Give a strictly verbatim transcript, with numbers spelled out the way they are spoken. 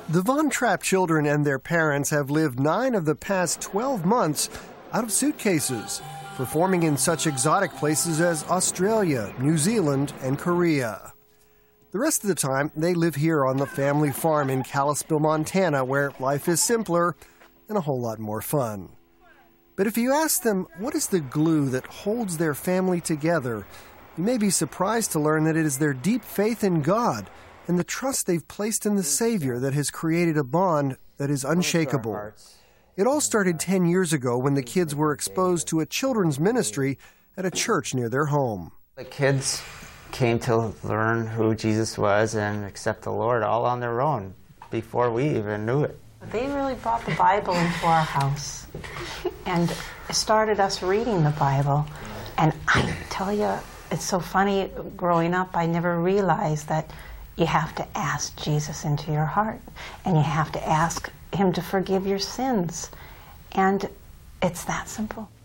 The Von Trapp children and their parents have lived nine of the past twelve months out of suitcases, performing in such exotic places as Australia, New Zealand, and Korea. The rest of the time, they live here on the family farm in Kalispell, Montana, where life is simpler and a whole lot more fun. But if you ask them what is the glue that holds their family together, you may be surprised to learn that it is their deep faith in God and the trust they've placed in the Savior that has created a bond that is unshakable. It all started ten years ago when the kids were exposed to a children's ministry at a church near their home. The kids came to learn who Jesus was and accept the Lord all on their own before we even knew it. They really brought the Bible into our house and started us reading the Bible. And I tell you, it's so funny, growing up, I never realized that you have to ask Jesus into your heart, and you have to ask him to forgive your sins. And it's that simple.